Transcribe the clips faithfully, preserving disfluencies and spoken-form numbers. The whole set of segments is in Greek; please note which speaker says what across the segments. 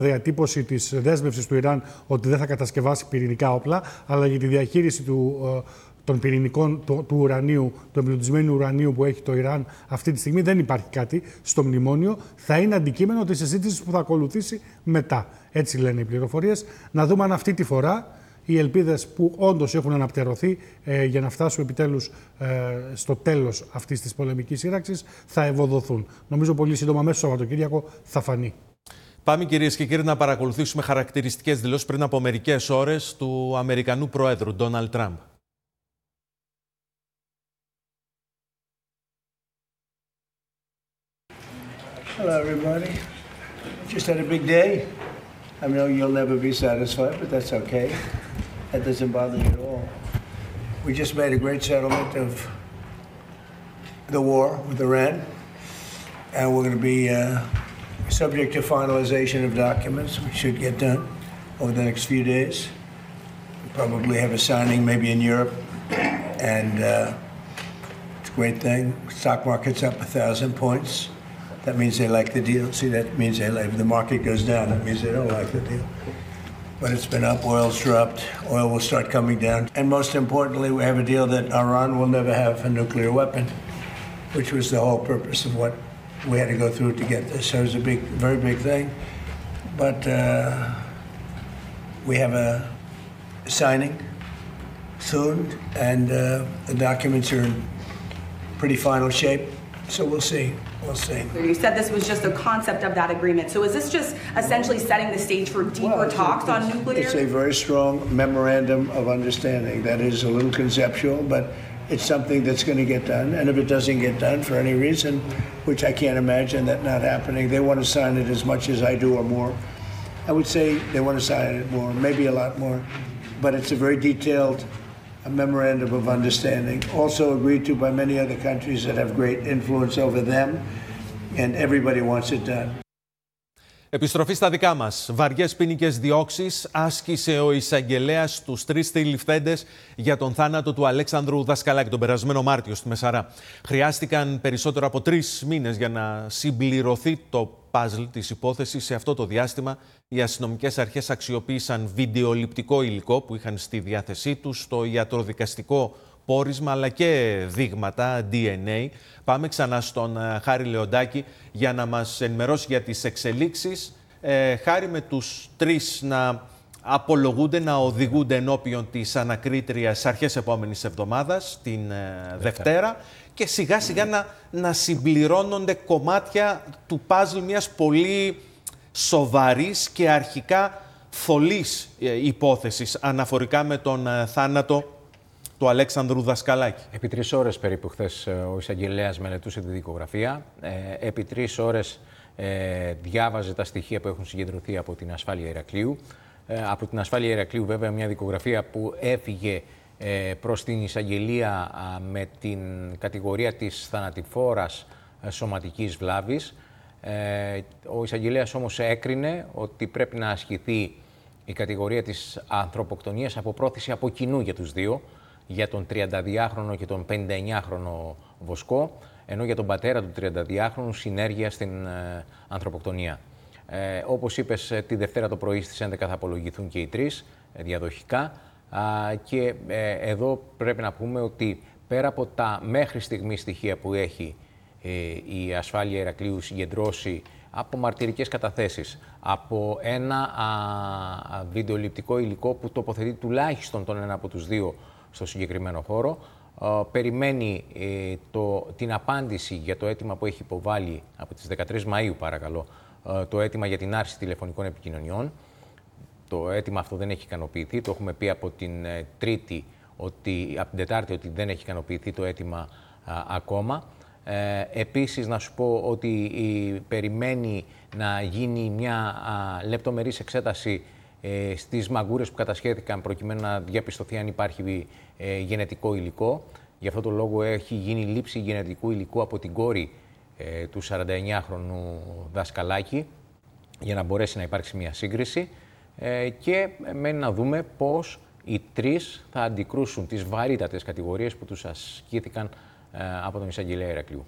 Speaker 1: διατύπωση της δέσμευσης του Ιράν ότι δεν θα κατασκευάσει πυρηνικά όπλα, αλλά για τη διαχείριση του, των πυρηνικών, του, του ουρανίου, του εμπλουτισμένου ουρανίου που έχει το Ιράν αυτή τη στιγμή, δεν υπάρχει κάτι στο μνημόνιο. Θα είναι αντικείμενο της συζήτησης που θα ακολουθήσει μετά. Έτσι λένε οι πληροφορίες. Να δούμε αν αυτή τη φορά οι ελπίδες που όντως έχουν αναπτερωθεί ε, για να φτάσουμε επιτέλους ε, στο τέλος αυτής της πολεμικής σύραξης θα ευοδοθούν. Νομίζω πολύ σύντομα μέσα στο Σαββατοκύριακο θα φανεί.
Speaker 2: Πάμε, κυρίες και κύριοι, να παρακολουθήσουμε χαρακτηριστικές δηλώσεις πριν από μερικές ώρες του Αμερικανού Προέδρου, Ντόναλντ Τραμπ.
Speaker 3: Hello, everybody. Just had a big day. I know you'll never be satisfied, but that's okay. That doesn't bother me at all. We just made a great settlement of the war with Iran, and we're going to be uh, subject to finalization of documents, which should get done over the next few days. We'll probably have a signing maybe in Europe, and uh, it's a great thing. Stock market's up a thousand points. That means they like the deal. See, that means they like, if the market goes down, that means they don't like the deal. But it's been up, oil's dropped, oil will start coming down. And most importantly, we have a deal that Iran will never have a nuclear weapon, which was the whole purpose of what we had to go through to get this. So it was a big, very big thing. But uh, we have a signing soon, and uh, the documents are in pretty final shape. So we'll see. We'll see.
Speaker 4: You said this was just a concept of that agreement. So is this just essentially setting the stage for deeper
Speaker 3: well,
Speaker 4: talks
Speaker 3: a,
Speaker 4: on nuclear?
Speaker 3: It's a very strong memorandum of understanding. That is a little conceptual, but it's something that's going to get done. And if it doesn't get done for any reason, which I can't imagine that not happening, they want to sign it as much as I do or more. I would say they want to sign it more, maybe a lot more. But it's a very detailed a memorandum of understanding, also agreed to by many other countries that have great influence over them, and everybody wants it done.
Speaker 2: Επιστροφή στα δικά μας. Βαριές ποινικές διώξεις άσκησε ο εισαγγελέας στους τρεις συλληφθέντες για τον θάνατο του Αλέξανδρου Δασκαλάκη τον περασμένο Μάρτιο στη Μεσαρά. Χρειάστηκαν περισσότερο από τρεις μήνες για να συμπληρωθεί το παζλ της υπόθεσης. Σε αυτό το διάστημα, οι αστυνομικές αρχές αξιοποίησαν βιντεοληπτικό υλικό που είχαν στη διάθεσή τους, το ιατροδικαστικό πόρισμα αλλά και δείγματα ντι εν έι. Πάμε ξανά στον Χάρη Λεοντάκη για να μας ενημερώσει για τις εξελίξεις. Ε, Χάρη, με τους τρεις να απολογούνται, να οδηγούνται ενώπιον της ανακρίτριας αρχές επόμενης εβδομάδας, την ε, Δευτέρα, και σιγά σιγά να, να συμπληρώνονται κομμάτια του παζλ μιας πολύ σοβαρής και αρχικά θολής ε, υπόθεσης αναφορικά με τον ε, θάνατο του Αλέξανδρου Δασκαλάκη.
Speaker 5: Επί τρεις ώρες περίπου χθες ο εισαγγελέας μελετούσε τη δικογραφία. Ε, επί τρεις ώρες ε, διάβαζε τα στοιχεία που έχουν συγκεντρωθεί από την ασφάλεια Ηρακλείου. Ε, από την ασφάλεια Ηρακλείου, βέβαια, μια δικογραφία που έφυγε ε, προς την εισαγγελία α, με την κατηγορία της θανατηφόρας ε, σωματικής βλάβης. Ε, ο εισαγγελέας όμως έκρινε ότι πρέπει να ασκηθεί η κατηγορία της ανθρωποκτονίας από πρόθεση από κοινού για τους δύο, για τον τριανταδυάχρονο και τον πενηνταεννιάχρονο Βοσκό, ενώ για τον πατέρα του τριανταδυάχρονου συνέργεια στην ε, ανθρωποκτονία. Ε, όπως είπες, τη Δευτέρα το πρωί στις έντεκα θα απολογηθούν και οι τρεις ε, διαδοχικά. Α, και ε, εδώ πρέπει να πούμε ότι πέρα από τα μέχρι στιγμή στοιχεία που έχει ε, η ασφάλεια Ηρακλείου συγκεντρώσει από μαρτυρικές καταθέσεις, από ένα α, βιντεοληπτικό υλικό που τοποθετεί τουλάχιστον τον ένα από τους δύο στο συγκεκριμένο χώρο, α, περιμένει ε, το, την απάντηση για το αίτημα που έχει υποβάλει από τις δεκατρείς Μαΐου, παρακαλώ, α, το αίτημα για την άρση τηλεφωνικών επικοινωνιών. Το αίτημα αυτό δεν έχει ικανοποιηθεί, το έχουμε πει από την ε, Τρίτη, ότι, από την Τετάρτη, ότι δεν έχει ικανοποιηθεί το αίτημα α, ακόμα. Ε, επίσης, να σου πω ότι η, περιμένει να γίνει μια α, λεπτομερής εξέταση ε, στις μαγκούρες που κατασχέθηκαν, προκειμένου να διαπιστωθεί αν υπάρχει ε, γενετικό υλικό. Γι' αυτό το λόγο έχει γίνει λήψη γενετικού υλικού από την κόρη ε, του σαρανταεννιάχρονου Δασκαλάκη, για να μπορέσει να υπάρξει μια σύγκριση. Ε, και μένει να δούμε πώς οι τρεις θα αντικρούσουν τις βαρύτατες κατηγορίες που τους ασκήθηκαν από τον εισαγγελέα Ηρακλείου.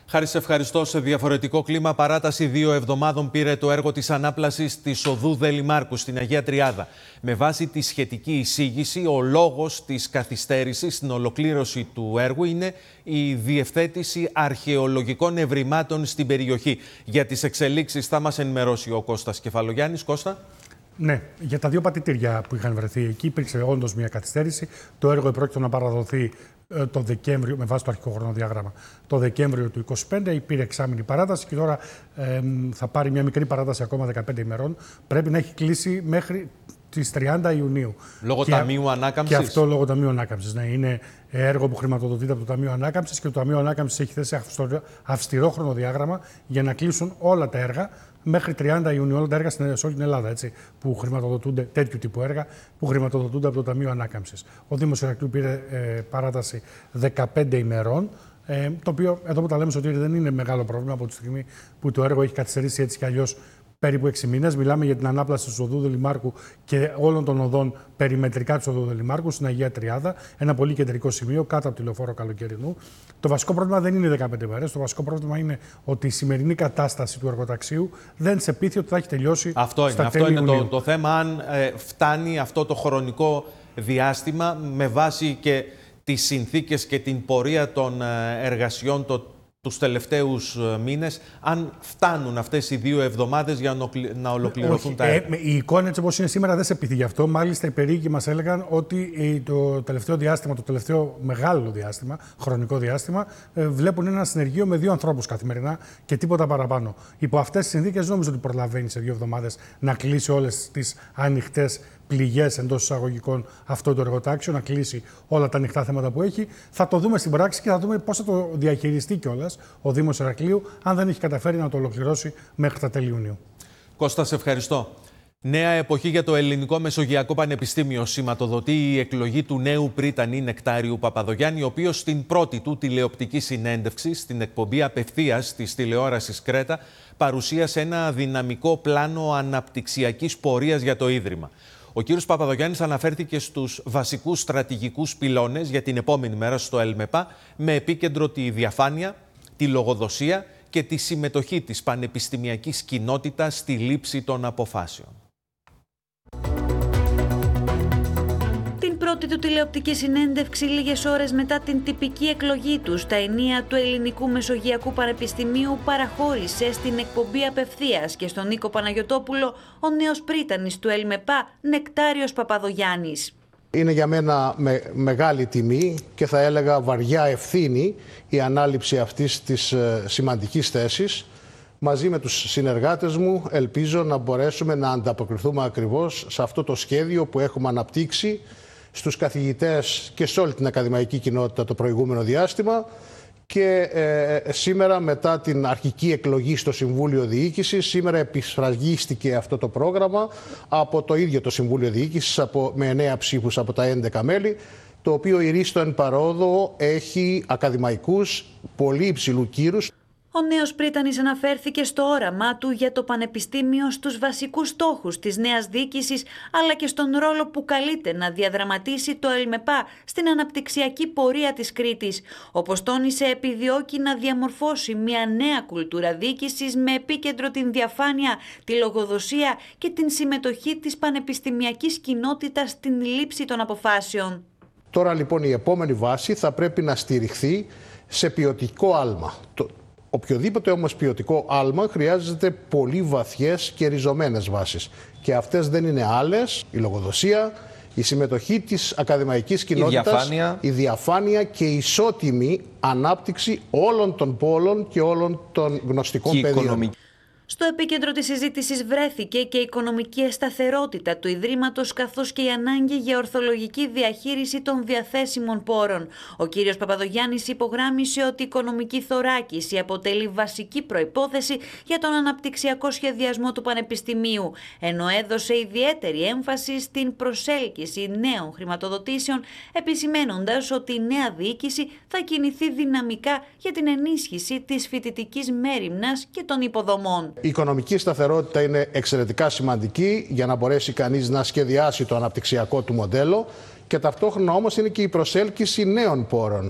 Speaker 2: Χάρη, σε ευχαριστώ. Σε διαφορετικό κλίμα, παράταση δύο εβδομάδων πήρε το έργο της ανάπλασης της οδού Δελημάρκου στην Αγία Τριάδα. Με βάση τη σχετική εισήγηση, ο λόγος της καθυστέρησης στην ολοκλήρωση του έργου είναι η διευθέτηση αρχαιολογικών ευρημάτων στην περιοχή. Για τις εξελίξεις θα μας ενημερώσει ο Κώστας Κεφαλογιάννης. Κώστα.
Speaker 1: Ναι, για τα δύο πατητήρια που είχαν βρεθεί εκεί υπήρξε όντως μια καθυστέρηση. Το έργο επρόκειτο να παραδοθεί το Δεκέμβριο, με βάση το αρχικό χρονοδιάγραμμα, το Δεκέμβριο του είκοσι πέντε. Υπήρε εξάμηνη παράταση και τώρα ε, θα πάρει μια μικρή παράταση ακόμα δεκαπέντε ημερών. Πρέπει να έχει κλείσει μέχρι τις τριάντα Ιουνίου.
Speaker 2: Λόγω
Speaker 1: και,
Speaker 2: Ταμείου Ανάκαμψης.
Speaker 1: Και αυτό λόγω Ταμείου Ανάκαμψης. Ναι, είναι έργο που χρηματοδοτείται από το Ταμείο Ανάκαμψης και το Ταμείο Ανάκαμψης έχει θέσει αυστηρό χρονοδιάγραμμα για να κλείσουν όλα τα έργα μέχρι τριάντα Ιουνίου, όλα τα έργα σε όλη την Ελλάδα, έτσι, που χρηματοδοτούνται, τέτοιου τύπου έργα, που χρηματοδοτούνται από το Ταμείο Ανάκαμψης. Ο Δήμος Ηρακλείου πήρε ε, παράταση δεκαπέντε ημερών, ε, το οποίο εδώ που τα λέμε, Σωτήρη, δεν είναι μεγάλο πρόβλημα από τη στιγμή που το έργο έχει καθυστερήσει έτσι κι αλλιώς περίπου έξι μήνες. Μιλάμε για την ανάπλαση του οδού Δελημάρκου και όλων των οδών περιμετρικά του οδού Δελημάρκου στην Αγία Τριάδα. Ένα πολύ κεντρικό σημείο κάτω από τη λεωφόρο Καλοκαιρινού. Το βασικό πρόβλημα δεν είναι δεκαπέντε μέρες. Το βασικό πρόβλημα είναι ότι η σημερινή κατάσταση του εργοταξίου δεν σε πείθει ότι θα έχει τελειώσει.
Speaker 2: Αυτό
Speaker 1: στα
Speaker 2: είναι, αυτό είναι το, το θέμα. Αν ε, φτάνει αυτό το χρονικό διάστημα με βάση και τις συνθήκες και την πορεία των εργασιών το, τους τελευταίους μήνες, αν φτάνουν αυτές οι δύο εβδομάδες για να ολοκληρωθούν
Speaker 1: Όχι,
Speaker 2: τα έργα.
Speaker 1: Ε, η εικόνα έτσι όπως είναι σήμερα δεν σε πείθει γι' αυτό. Μάλιστα οι περίοικοι μας έλεγαν ότι το τελευταίο διάστημα, το τελευταίο μεγάλο διάστημα, χρονικό διάστημα, βλέπουν ένα συνεργείο με δύο ανθρώπους καθημερινά και τίποτα παραπάνω. Υπό αυτές τις συνθήκες νόμιζα ότι προλαβαίνει σε δύο εβδομάδες να κλείσει όλες τις ανοιχτές πληγές εντός εισαγωγικών αυτό το εργοτάξιο, να κλείσει όλα τα ανοιχτά θέματα που έχει. Θα το δούμε στην πράξη και θα δούμε πώς θα το διαχειριστεί κιόλας ο Δήμος Ηρακλείου, αν δεν έχει καταφέρει να το ολοκληρώσει μέχρι τα τέλη Ιουνίου.
Speaker 2: Κώστα, σε ευχαριστώ. Νέα εποχή για το Ελληνικό Μεσογειακό Πανεπιστήμιο σηματοδοτεί η εκλογή του νέου πρίτανη Νεκτάριου Παπαδογιάννη, ο οποίος στην πρώτη του τηλεοπτική συνέντευξη στην εκπομπή απευθείας της τηλεόρασης Κρέτα παρουσίασε ένα δυναμικό πλάνο αναπτυξιακής πορείας για το Ίδρυμα. Ο κύριος Παπαδογιάννης αναφέρθηκε στους βασικούς στρατηγικούς πυλώνες για την επόμενη μέρα στο ΕΛΜΕΠΑ, με επίκεντρο τη διαφάνεια, τη λογοδοσία και τη συμμετοχή της πανεπιστημιακής κοινότητας στη λήψη των αποφάσεων.
Speaker 6: Την πρώτη του τηλεοπτική συνέντευξη λίγες ώρες μετά την τυπική εκλογή του στα ενία του Ελληνικού Μεσογειακού Πανεπιστημίου παραχώρησε στην εκπομπή απευθείας και στον Νίκο Παναγιωτόπουλο ο νέος πρίτανης του ΕΛΜΕΠΑ, Νεκτάριος Παπαδογιάννης.
Speaker 7: Είναι για μένα με, μεγάλη τιμή και θα έλεγα βαριά ευθύνη η ανάληψη αυτής της ε, σημαντικής θέσης. Μαζί με τους συνεργάτες μου ελπίζω να μπορέσουμε να ανταποκριθούμε ακριβώς σε αυτό το σχέδιο που έχουμε αναπτύξει στους καθηγητές και σε όλη την ακαδημαϊκή κοινότητα το προηγούμενο διάστημα και ε, σήμερα μετά την αρχική εκλογή στο Συμβούλιο Διοίκησης, σήμερα επισφραγίστηκε αυτό το πρόγραμμα από το ίδιο το Συμβούλιο Διοίκησης από, με εννέα ψήφους από τα έντεκα μέλη, το οποίο ηρίστο εν παρόδο έχει ακαδημαϊκούς πολύ υψηλού κύρους.
Speaker 6: Ο νέος πρίτανης αναφέρθηκε στο όραμά του για το Πανεπιστήμιο, στους βασικούς στόχους της νέας διοίκησης, αλλά και στον ρόλο που καλείται να διαδραματίσει το ΕΛΜΕΠΑ στην αναπτυξιακή πορεία της Κρήτης. Όπως τόνισε, επιδιώκει να διαμορφώσει μια νέα κουλτούρα διοίκησης με επίκεντρο την διαφάνεια, τη λογοδοσία και την συμμετοχή της πανεπιστημιακής κοινότητας στην λήψη των αποφάσεων.
Speaker 7: Τώρα λοιπόν η επόμενη βάση θα πρέπει να στηριχθεί σε ποιοτικό άλμα. Οποιοδήποτε όμως ποιοτικό άλμα χρειάζεται πολύ βαθιές και ριζωμένες βάσεις. Και αυτές δεν είναι άλλες, η λογοδοσία, η συμμετοχή της ακαδημαϊκής κοινότητας, η διαφάνεια, η διαφάνεια και η ισότιμη ανάπτυξη όλων των πόλων και όλων των γνωστικών πεδίων.
Speaker 6: Στο επίκεντρο της συζήτησης βρέθηκε και η οικονομική σταθερότητα του Ιδρύματος, καθώς και η ανάγκη για ορθολογική διαχείριση των διαθέσιμων πόρων. Ο κύριος Παπαδογιάννης υπογράμμισε ότι η οικονομική θωράκιση αποτελεί βασική προϋπόθεση για τον αναπτυξιακό σχεδιασμό του Πανεπιστημίου, ενώ έδωσε ιδιαίτερη έμφαση στην προσέλκυση νέων χρηματοδοτήσεων, επισημένοντας ότι η νέα διοίκηση θα κινηθεί δυναμικά για την ενίσχυση της φοιτητικής μέριμνας και των υποδομών.
Speaker 7: Η οικονομική σταθερότητα είναι εξαιρετικά σημαντική για να μπορέσει κανείς να σχεδιάσει το αναπτυξιακό του μοντέλο και ταυτόχρονα όμως είναι και η προσέλκυση νέων πόρων.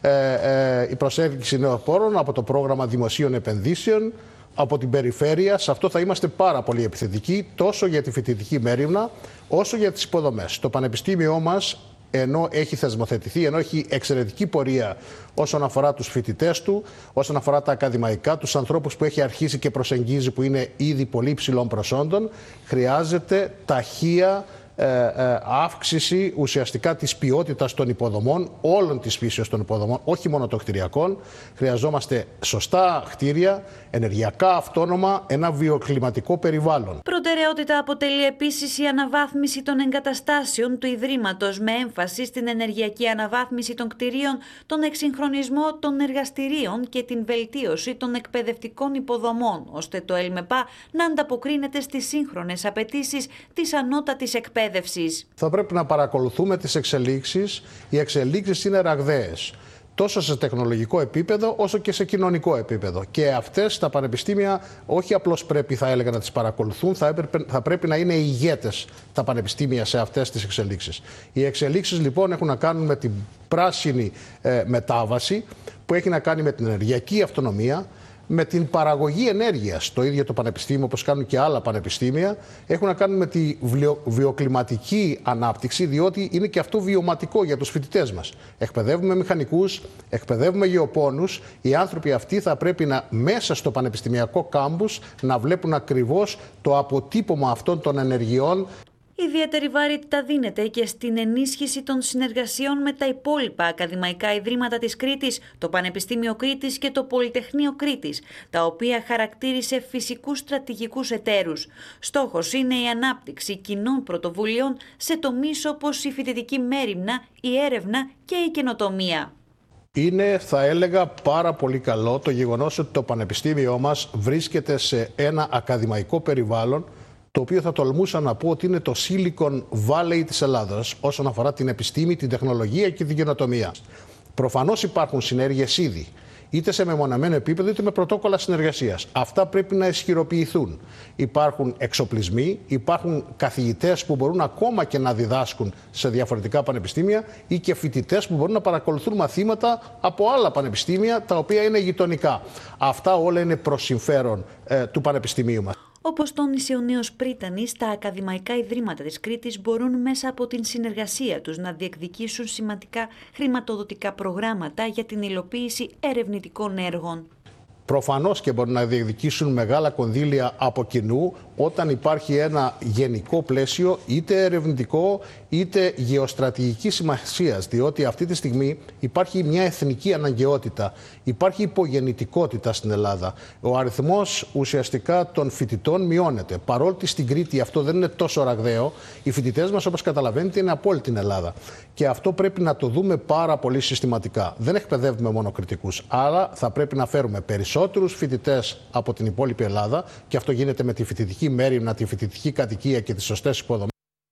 Speaker 7: ε, ε, η προσέλκυση νέων πόρων από το πρόγραμμα δημοσίων επενδύσεων, από την περιφέρεια. Σε αυτό θα είμαστε πάρα πολύ επιθετικοί, τόσο για τη φοιτητική μέριμνα, όσο για τις υποδομές. Το Πανεπιστήμιό μας, ενώ έχει θεσμοθετηθεί, ενώ έχει εξαιρετική πορεία όσον αφορά τους φοιτητές του, όσον αφορά τα ακαδημαϊκά, τους ανθρώπους που έχει αρχίσει και προσεγγίζει, που είναι ήδη πολύ υψηλών προσόντων, χρειάζεται ταχεία ε, ε, αύξηση ουσιαστικά της ποιότητας των υποδομών, όλων της φύσεως των υποδομών, όχι μόνο των κτηριακών. Χρειαζόμαστε σωστά κτίρια, ενεργειακά αυτόνομα, ένα βιοκλιματικό περιβάλλον.
Speaker 6: Προτεραιότητα αποτελεί επίσης η αναβάθμιση των εγκαταστάσεων του Ιδρύματος, με έμφαση στην ενεργειακή αναβάθμιση των κτηρίων, τον εξυγχρονισμό των εργαστηρίων και την βελτίωση των εκπαιδευτικών υποδομών, ώστε το ΕΛΜΕΠΑ να ανταποκρίνεται στις σύγχρονες απαιτήσεις της ανώτατης εκπαίδευσης.
Speaker 7: Θα πρέπει να παρακολουθούμε τις εξελίξεις. Οι εξελίξεις είναι ραγδαίες, τόσο σε τεχνολογικό επίπεδο όσο και σε κοινωνικό επίπεδο. Και αυτές τα πανεπιστήμια όχι απλώς πρέπει, θα έλεγα, να τις παρακολουθούν, θα, έπρεπε, θα πρέπει να είναι ηγέτες τα πανεπιστήμια σε αυτές τις εξελίξεις. Οι εξελίξεις λοιπόν έχουν να κάνουν με την πράσινη ε, μετάβαση, που έχει να κάνει με την ενεργειακή αυτονομία, με την παραγωγή ενέργειας. Το ίδιο το πανεπιστήμιο, όπως κάνουν και άλλα πανεπιστήμια, έχουν να κάνουν με τη βιοκλιματική ανάπτυξη, διότι είναι και αυτό βιωματικό για τους φοιτητές μας. Εκπαιδεύουμε μηχανικούς, εκπαιδεύουμε γεωπόνους. Οι άνθρωποι αυτοί θα πρέπει να, μέσα στο πανεπιστημιακό κάμπους, να βλέπουν ακριβώς το αποτύπωμα αυτών των ενεργειών.
Speaker 6: Ιδιαίτερη βαρύτητα δίνεται και στην ενίσχυση των συνεργασιών με τα υπόλοιπα ακαδημαϊκά ιδρύματα της Κρήτης, το Πανεπιστήμιο Κρήτης και το Πολυτεχνείο Κρήτης, τα οποία χαρακτήρισε φυσικούς στρατηγικούς εταίρους. Στόχος είναι η ανάπτυξη κοινών πρωτοβουλειών σε τομείς όπως η φοιτητική μέριμνα, η έρευνα και η καινοτομία.
Speaker 7: Είναι, θα έλεγα, πάρα πολύ καλό το γεγονός ότι το Πανεπιστήμιό μας βρίσκεται σε ένα ακαδημαϊκό περιβάλλον, το οποίο θα τολμούσα να πω ότι είναι το Silicon Valley της Ελλάδας όσον αφορά την επιστήμη, την τεχνολογία και την καινοτομία. Προφανώς υπάρχουν συνέργειες ήδη, είτε σε μεμονωμένο επίπεδο είτε με πρωτόκολλα συνεργασίας. Αυτά πρέπει να ισχυροποιηθούν. Υπάρχουν εξοπλισμοί, υπάρχουν καθηγητές που μπορούν ακόμα και να διδάσκουν σε διαφορετικά πανεπιστήμια ή και φοιτητές που μπορούν να παρακολουθούν μαθήματα από άλλα πανεπιστήμια τα οποία είναι γειτονικά. Αυτά όλα είναι προς συμφέρον ε, του πανεπιστημίου μας.
Speaker 6: Όπως τόνισε ο νέος πρίτανης, τα ακαδημαϊκά ιδρύματα της Κρήτης μπορούν μέσα από την συνεργασία τους να διεκδικήσουν σημαντικά χρηματοδοτικά προγράμματα για την υλοποίηση ερευνητικών έργων.
Speaker 7: Προφανώς και μπορούν να διεκδικήσουν μεγάλα κονδύλια από κοινού όταν υπάρχει ένα γενικό πλαίσιο, είτε ερευνητικό είτε γεωστρατηγικής σημασίας, διότι αυτή τη στιγμή υπάρχει μια εθνική αναγκαιότητα, υπάρχει υπογεννητικότητα στην Ελλάδα. Ο αριθμός ουσιαστικά των φοιτητών μειώνεται. Παρότι στην Κρήτη αυτό δεν είναι τόσο ραγδαίο, οι φοιτητές μας, όπως καταλαβαίνετε, είναι από όλη την Ελλάδα. Και αυτό πρέπει να το δούμε πάρα πολύ συστηματικά. Δεν εκπαιδεύουμε μόνο κριτικούς, άρα θα πρέπει να φέρουμε περισσότερους φοιτητές από την υπόλοιπη Ελλάδα, και αυτό γίνεται με τη φοιτητική μέριμνα, τη φοιτητική κατοικία και τις σωστές υποδομές.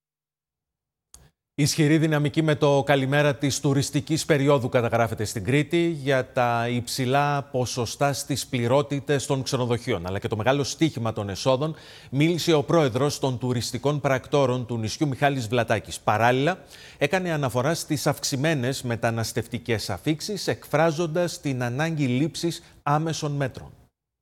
Speaker 2: Ισχυρή δυναμική με το καλημέρα της τουριστικής περίοδου καταγράφεται στην Κρήτη για τα υψηλά ποσοστά στις πληρότητες των ξενοδοχείων, αλλά και το μεγάλο στοίχημα των εσόδων, μίλησε ο πρόεδρος των τουριστικών πρακτόρων του νησιού, Μιχάλης Βλατάκης. Παράλληλα, έκανε αναφορά στις αυξημένες μεταναστευτικές αφίξεις, εκφράζοντας την ανάγκη λήψης άμεσων μέτρων.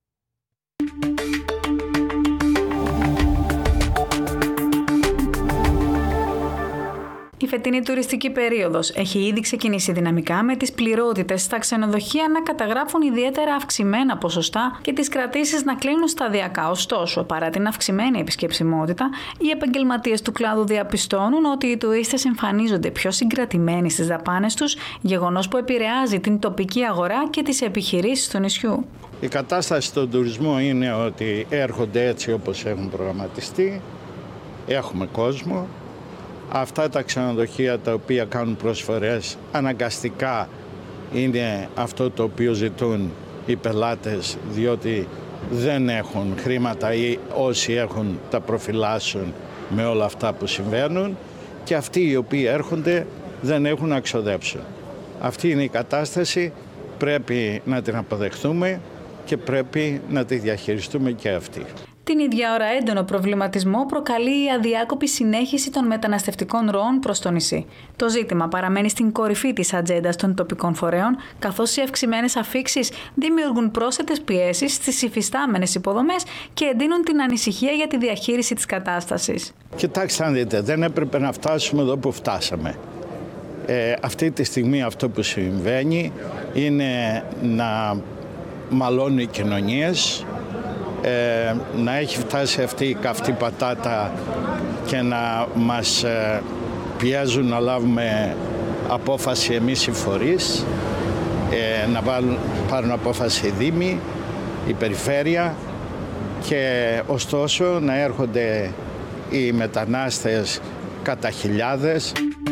Speaker 8: Η φετινή τουριστική περίοδος έχει ήδη ξεκινήσει δυναμικά, με τις πληρότητες στα ξενοδοχεία να καταγράφουν ιδιαίτερα αυξημένα ποσοστά και τις κρατήσεις να κλείνουν σταδιακά. Ωστόσο, παρά την αυξημένη επισκεψιμότητα, οι επαγγελματίες του κλάδου διαπιστώνουν ότι οι τουρίστες εμφανίζονται πιο συγκρατημένοι στις δαπάνες τους, γεγονός που επηρεάζει την τοπική αγορά και τις επιχειρήσεις του νησιού.
Speaker 9: Η κατάσταση στον τουρισμό είναι ότι έρχονται έτσι όπως έχουν προγραμματιστεί, έχουμε κόσμο. Αυτά τα ξενοδοχεία τα οποία κάνουν προσφορές αναγκαστικά είναι αυτό το οποίο ζητούν οι πελάτες, διότι δεν έχουν χρήματα ή όσοι έχουν τα προφυλάσσουν με όλα αυτά που συμβαίνουν, και αυτοί οι οποίοι έρχονται δεν έχουν να ξοδέψουν. Αυτή είναι η κατάσταση, πρέπει να την αποδεχτούμε και πρέπει να τη διαχειριστούμε και αυτή.
Speaker 8: Την ίδια ώρα, έντονο προβληματισμό προκαλεί η αδιάκοπη συνέχιση των μεταναστευτικών ροών προς το νησί. Το ζήτημα παραμένει στην κορυφή της ατζέντας των τοπικών φορέων, καθώς οι αυξημένες αφίξεις δημιουργούν πρόσθετες πιέσεις στις υφιστάμενες υποδομές και εντείνουν την ανησυχία για τη διαχείριση της κατάστασης.
Speaker 9: Κοιτάξτε να δείτε, δεν έπρεπε να φτάσουμε εδώ που φτάσαμε. Ε, αυτή τη στιγμή αυτό που συμβαίνει είναι να μαλώνουν οι κοινωνίες, ε, να έχει φτάσει αυτή η καυτή πατάτα και να μας ε, πιέζουν να λάβουμε απόφαση εμείς οι φορείς, ε, να βάλουν, πάρουν απόφαση οι δήμοι, η περιφέρεια και ωστόσο να έρχονται οι μετανάστες κατά χιλιάδες.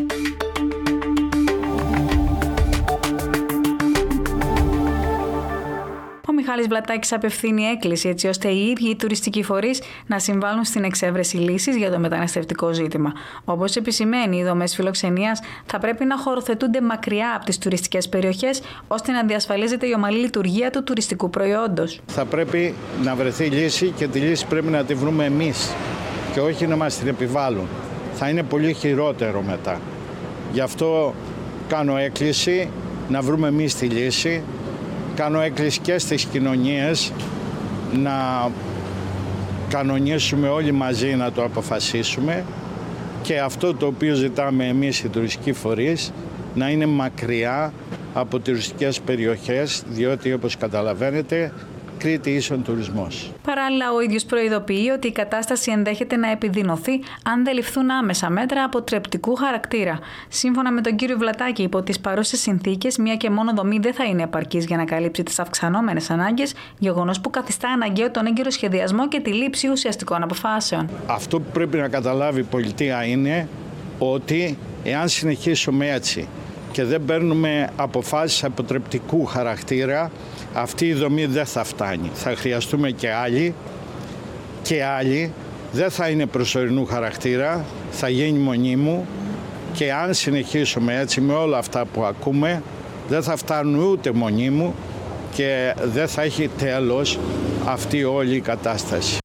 Speaker 8: Ο Μιχάλης Βλατάκης απευθύνει έκκληση έτσι ώστε οι ίδιοι οι τουριστικοί φορείς να συμβάλλουν στην εξέβρεση λύσης για το μεταναστευτικό ζήτημα. Όπως επισημαίνει, οι δομές φιλοξενίας θα πρέπει να χωροθετούνται μακριά από τις τουριστικές περιοχές ώστε να διασφαλίζεται η ομαλή λειτουργία του τουριστικού προϊόντος.
Speaker 9: Θα πρέπει να βρεθεί λύση και τη λύση πρέπει να τη βρούμε εμείς και όχι να μας την επιβάλλουν. Θα είναι πολύ χειρότερο μετά. Γι' αυτό κάνω έκκληση να βρούμε εμείς τη λύση. Κάνω έκκληση και στις κοινωνίες να κανονίσουμε όλοι μαζί να το αποφασίσουμε και αυτό το οποίο ζητάμε εμείς οι τουριστικοί φορείς να είναι μακριά από τουριστικές περιοχές, διότι όπως καταλαβαίνετε Κρήτη ίσον τουρισμός.
Speaker 8: Παράλληλα, ο ίδιος προειδοποιεί ότι η κατάσταση ενδέχεται να επιδεινωθεί αν δεν ληφθούν άμεσα μέτρα αποτρεπτικού χαρακτήρα. Σύμφωνα με τον κύριο Βλατάκη, υπό τις παρούσες συνθήκες, μία και μόνο δομή δεν θα είναι επαρκής για να καλύψει τις αυξανόμενες ανάγκες, γεγονός που καθιστά αναγκαίο τον έγκαιρο σχεδιασμό και τη λήψη ουσιαστικών αποφάσεων.
Speaker 9: Αυτό που πρέπει να καταλάβει η πολιτεία είναι ότι εάν συνεχίσουμε έτσι και δεν παίρνουμε αποφάσεις αποτρεπτικού χαρακτήρα, αυτή η δομή δεν θα φτάνει. Θα χρειαστούμε και άλλοι και άλλοι. Δεν θα είναι προσωρινού χαρακτήρα, θα γίνει μονίμου και αν συνεχίσουμε έτσι με όλα αυτά που ακούμε, δεν θα φτάνουν ούτε μονίμου και δεν θα έχει τέλος αυτή όλη η κατάσταση.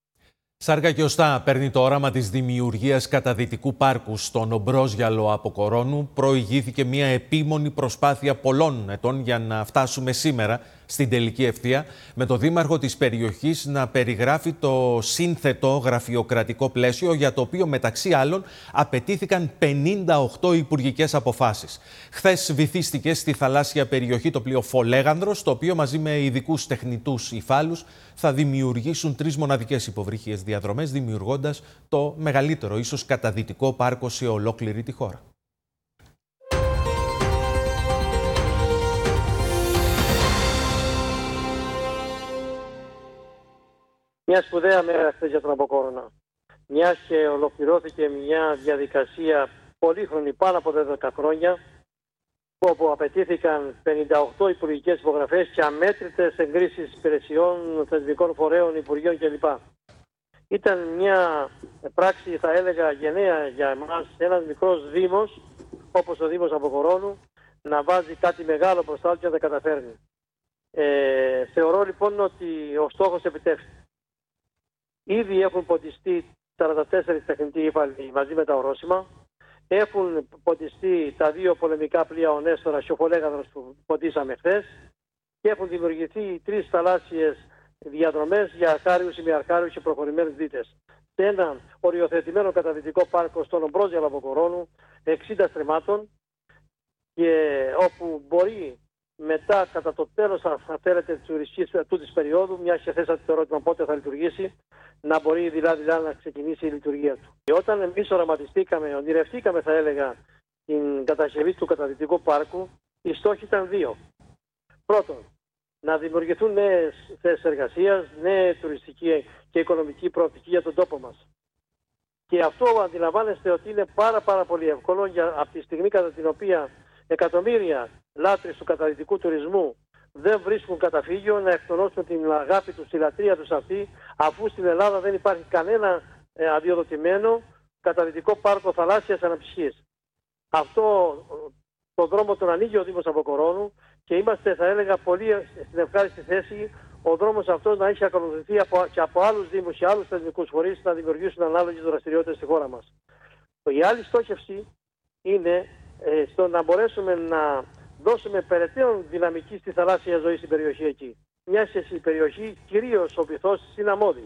Speaker 2: Σάρκα και οστά παίρνει το όραμα της δημιουργίας καταδυτικού πάρκου στον Ομπρόζιαλο από Κορώνου. Προηγήθηκε μια επίμονη προσπάθεια πολλών ετών για να φτάσουμε σήμερα στην τελική ευθεία, με το δήμαρχο της περιοχής να περιγράφει το σύνθετο γραφειοκρατικό πλαίσιο για το οποίο μεταξύ άλλων απαιτήθηκαν πενήντα οκτώ υπουργικές αποφάσεις. Χθες βυθίστηκε στη θαλάσσια περιοχή το πλοίο Φολέγανδρος, το οποίο μαζί με ειδικούς τεχνητούς υφάλους θα δημιουργήσουν τρεις μοναδικές υποβρύχιες διαδρομές, δημιουργώντας το μεγαλύτερο ίσως καταδυτικό πάρκο σε ολόκληρη τη χώρα.
Speaker 10: Μια σπουδαία μέρα χθες για τον Αποκόρονα. Μιας και ολοκληρώθηκε μια διαδικασία πολύχρονη πάνω από δέκα χρόνια, όπου απαιτήθηκαν πενήντα οκτώ υπουργικές υπογραφές και αμέτρητες εγκρίσεις υπηρεσιών, θεσμικών φορέων, υπουργείων κλπ. Ήταν μια πράξη, θα έλεγα, γενναία για εμάς, ένας μικρός δήμος, όπως ο Δήμος Αποκορώνου, να βάζει κάτι μεγάλο μπροστά του και να τα καταφέρνει. Ε, θεωρώ λοιπόν ότι ο στόχος επιτεύχθηκε. Ήδη έχουν ποντιστεί σαράντα τέσσερα τεχνητοί ύφαλοι μαζί με τα ορόσημα. Έχουν ποντιστεί τα δύο πολεμικά πλοία ο Νέστορας και ο Φολέγανδρος που ποντίσαμε χθες. Και έχουν δημιουργηθεί τρεις θαλάσσιες διαδρομές για αρχάριους, ημιαρχάριους και προχωρημένους δίτες. Σε ένα οριοθετημένο καταδυτικό πάρκο στον Ομπρόζιαλο από Κορώνου, εξήντα στρεμμάτων, και όπου μπορεί μετά, κατά το τέλος, αν θέλετε, της τουριστικής τούτης περίοδου, μια και θέσατε το ερώτημα πότε θα λειτουργήσει, να μπορεί δηλαδή να ξεκινήσει η λειτουργία του. Και όταν εμείς οραματιστήκαμε, ονειρευτήκαμε, θα έλεγα, την κατασκευή του καταδυτικού πάρκου, οι στόχοι ήταν δύο. Πρώτον, να δημιουργηθούν νέες θέσεις εργασίας, νέα τουριστική και οικονομική προοπτική για τον τόπο μας. Και αυτό αντιλαμβάνεστε ότι είναι πάρα πάρα πολύ εύκολο, για, από τη στιγμή κατά την οποία εκατομμύρια λάτρεις του καταδυτικού τουρισμού δεν βρίσκουν καταφύγιο, να εκτονώσουν την αγάπη τους, τη λατρεία τους αυτή, αφού στην Ελλάδα δεν υπάρχει κανένα ε, αδειοδοτημένο καταδυτικό πάρκο θαλάσσιας αναψυχής. Αυτό το δρόμο τον ανοίγει ο Δήμος Αποκορώνου και είμαστε, θα έλεγα, πολύ στην ευχάριστη θέση ο δρόμος αυτός να έχει ακολουθηθεί από, και από άλλους δήμους και άλλους θεσμικούς φορείς να δημιουργήσουν ανάλογες δραστηριότητες στη χώρα μας. Η άλλη στόχευση είναι ε, στο να μπορέσουμε να δώσουμε περαιτέρω δυναμική στη θαλάσσια ζωή στην περιοχή εκεί. Μια η περιοχή κυρίως ο πυθός στην Αμμώδη.